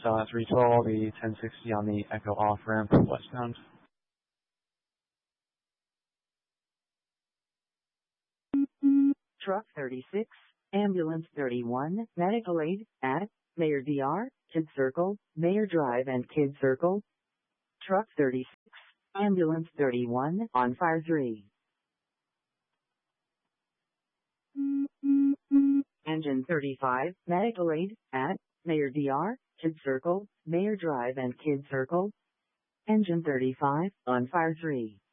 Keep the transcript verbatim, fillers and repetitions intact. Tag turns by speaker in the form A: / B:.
A: uh, three twelve, the ten sixty on the Echo off-ramp westbound.
B: Truck thirty-six, Ambulance thirty-one, medical aid, at Mayor D R, Kid Circle, Mayor Drive and Kid Circle. Truck thirty-six, Ambulance thirty-one, on fire three. Engine thirty-five, medical aid, at Mayor D R, Kid Circle, Mayor Drive and Kid Circle. Engine thirty-five, on fire three.